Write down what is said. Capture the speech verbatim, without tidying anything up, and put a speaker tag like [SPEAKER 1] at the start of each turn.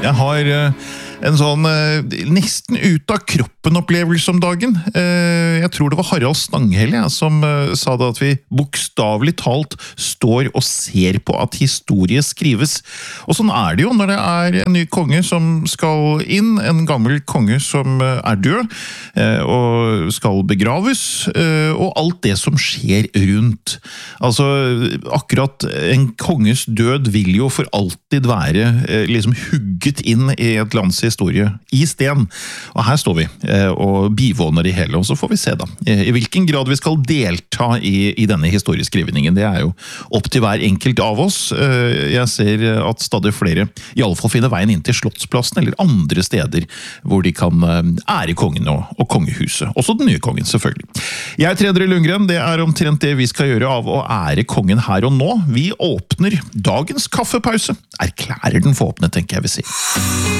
[SPEAKER 1] Jeg har en sånn nesten ut av kroppen opplevelse om dagen. Jeg tror det var Harald Stanghelle som sa det at vi bokstavelig talt står og ser på at historie skrives. Og sånn er det jo når det er en ny konge som skal inn, en gammel konge som er død og skal begraves, og alt det som skjer rundt. Altså, akkurat en konges død vil jo for alltid være liksom hugget inn i et lands historie i sten. Og her står vi og bivåner i hele, og så får vi se da i hvilken grad vi skal delta i, i denne historieskrivningen. Det er jo opp til hver enkelt av oss. Jeg ser at stadig flere i alle fall finner veien inn til Slottsplassen eller andre steder hvor de kan ære kongen og, og kongehuset. Også den nye kongen, selvfølgelig. Jeg er Tredje Lundgren. Det er omtrent det vi skal gjøre av å ære kongen her og nå. Vi åpner dagens kaffepause. Erklærer den for åpnet, tenker jeg vil si.